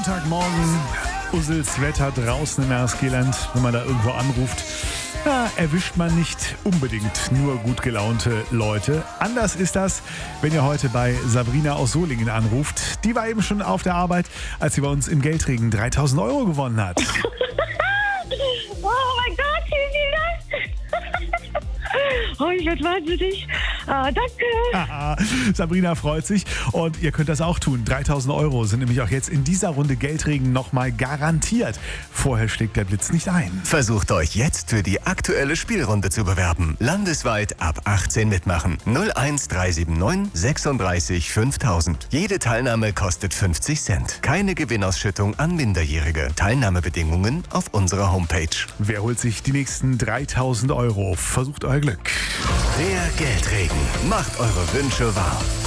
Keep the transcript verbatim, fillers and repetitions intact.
Montagmorgen, Ussels Wetter draußen im Erskieland, wenn man da irgendwo anruft. Ja, erwischt man nicht unbedingt nur gut gelaunte Leute. Anders ist das, wenn ihr heute bei Sabrina aus Solingen anruft. Die war eben schon auf der Arbeit, als sie bei uns im Geldregen dreitausend Euro gewonnen hat. Oh mein Gott, wie viel das? Oh, ich werde wahnsinnig. Ah, danke. Haha, Sabrina freut sich und ihr könnt das auch tun. dreitausend Euro sind nämlich auch jetzt in dieser Runde Geldregen nochmal garantiert. Vorher schlägt der Blitz nicht ein. Versucht euch jetzt für die aktuelle Spielrunde zu bewerben. Landesweit ab achtzehn mitmachen. null eins drei sieben neun sechsunddreißig fünftausend. Jede Teilnahme kostet fünfzig Cent. Keine Gewinnausschüttung an Minderjährige. Teilnahmebedingungen auf unserer Homepage. Wer holt sich die nächsten dreitausend Euro? Versucht euer Glück. Der Geldregen macht eure Wünsche wahr.